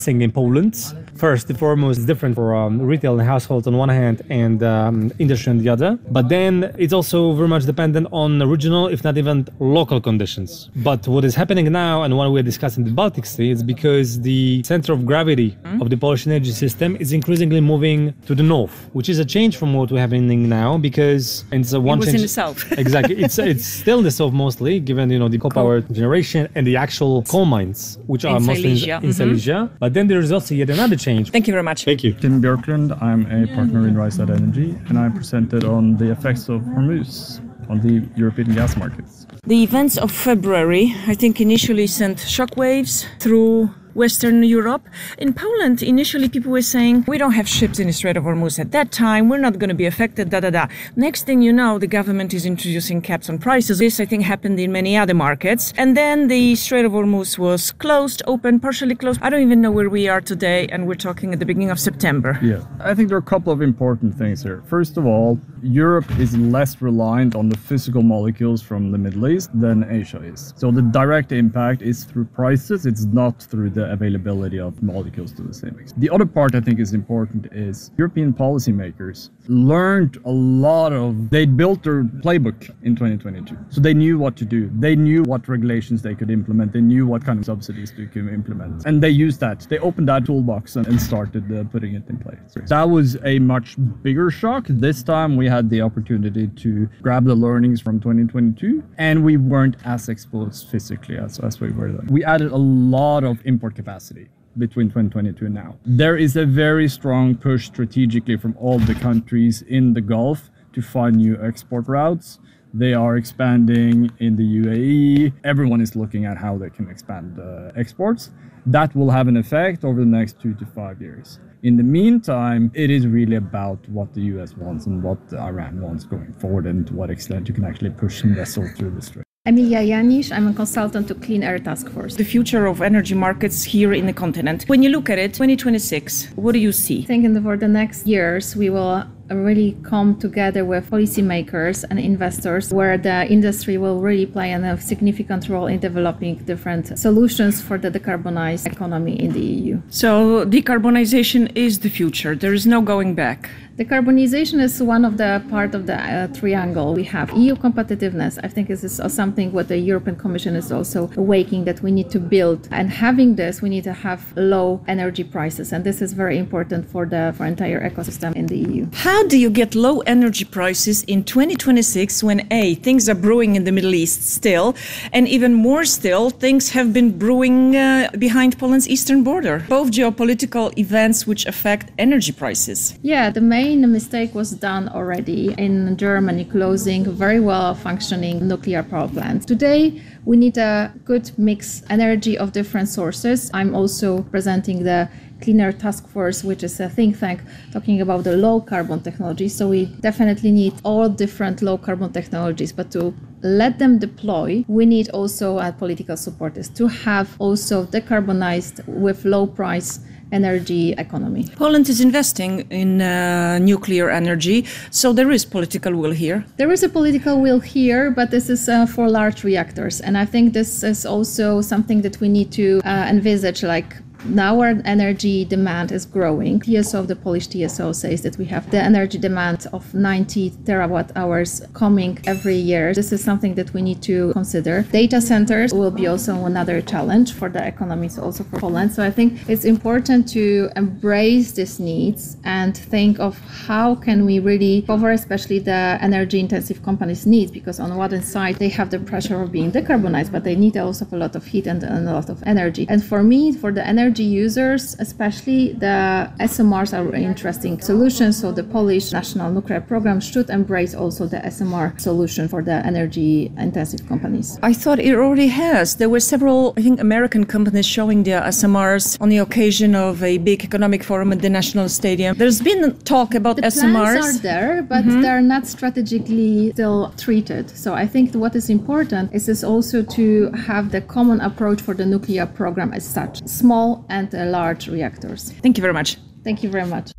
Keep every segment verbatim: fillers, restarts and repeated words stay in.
In Poland, first and foremost, it's different for um, retail and households on one hand and um, industry on the other. But then it's also very much dependent on regional, if not even local conditions. But what is happening now, and what we're discussing in the Baltic Sea, is because the center of gravity mm. of the Polish energy system is increasingly moving to the north, which is a change from what we're having now, because it's a one it was change. in the south. Exactly, it's it's still in the south mostly, given you know the coal power generation and the actual coal mines, which in are mostly Silesia. in, in mm-hmm. Silesia. But then there is also yet another change. Thank you very much. Thank you. Tim Björklund, I'm a partner in Rystad Energy, and I presented on the effects of Hormuz on the European gas markets. The events of February, I think, initially sent shockwaves through Western Europe. In Poland, initially people were saying, we don't have ships in the Strait of Hormuz at that time, we're not going to be affected, da da da. Next thing you know, the government is introducing caps on prices. This, I think, happened in many other markets. And then the Strait of Hormuz was closed, open, partially closed. I don't even know where we are today, and we're talking at the beginning of September. Yeah, I think there are a couple of important things here. First of all, Europe is less reliant on the physical molecules from the Middle East than Asia is. So the direct impact is through prices, it's not through the availability of molecules to the same extent. The other part I think is important is European policymakers learned a lot of, they built their playbook in twenty twenty-two. So they knew what to do. They knew what regulations they could implement. They knew what kind of subsidies they could implement. And they used that. They opened that toolbox and, and started uh, putting it in place. That was a much bigger shock. This time we had the opportunity to grab the learnings from twenty twenty-two, and we weren't as exposed physically as, as we were then. We added a lot of import capacity between twenty twenty-two and now. There is a very strong push strategically from all the countries in the Gulf to find new export routes. They are expanding in the U A E. Everyone is looking at how they can expand uh, exports. That will have an effect over the next two to five years. In the meantime, it is really about what the U S wants and what Iran wants going forward, and to what extent you can actually push some vessels through the strait. Emilia Janisz, I'm a consultant to Clean Air Task Force. The future of energy markets here in the continent. When you look at it, twenty twenty-six, what do you see? I think in for the next years, we will really come together with policymakers and investors, where the industry will really play a significant role in developing different solutions for the decarbonized economy in the E U. So decarbonization is the future. There is no going back. Decarbonization is one of the part of the uh, triangle. We have E U competitiveness. I think this is something what the European Commission is also awakening, that we need to build. And having this, we need to have low energy prices. And this is very important for the for entire ecosystem in the E U. How do you get low energy prices in twenty twenty-six when A, things are brewing in the Middle East still, and even more still, things have been brewing uh, behind Poland's eastern border? Both geopolitical events which affect energy prices. Yeah, the main mistake was done already in Germany, closing very well functioning nuclear power plants. Today, we need a good mix energy of different sources. I'm also presenting the Clean Air Task Force, which is a think tank talking about the low carbon technology. So we definitely need all different low carbon technologies, but to let them deploy, we need also a political support is to have also decarbonized with low price energy economy. Poland is investing in uh, nuclear energy, so there is political will here. There is a political will here, but this is uh, for large reactors. And I think this is also something that we need to uh, envisage, like now our energy demand is growing. T S O, the Polish T S O, says that we have the energy demand of ninety terawatt hours coming every year. This is something that we need to consider. Data centers will be also another challenge for the economies, also for Poland. So I think it's important to embrace these needs and think of how can we really cover especially the energy intensive companies' needs, because on one side they have the pressure of being decarbonized, but they need also a lot of heat and, and a lot of energy. And for me, for the energy users, especially the S M Rs are interesting solutions. So the Polish National Nuclear Program should embrace also the S M R solution for the energy intensive companies. I thought it already has. There were several, I think, American companies showing their S M Rs on the occasion of a big economic forum at the National Stadium. There's been talk about the S M Rs. The plans are there, but mm-hmm. they're not strategically still treated. So I think what is important is, is also to have the common approach for the nuclear program as such. Small and uh, large reactors. Thank you very much. Thank you very much.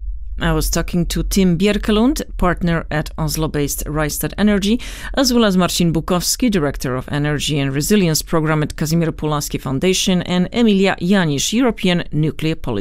I was talking to Tim Bjerkelund, partner at Oslo-based Rystad Energy, as well as Marcin Bukowski, Director of Energy and Resilience Program at Kazimierz Pulaski Foundation, and Emilia Janisz, European Nuclear Policy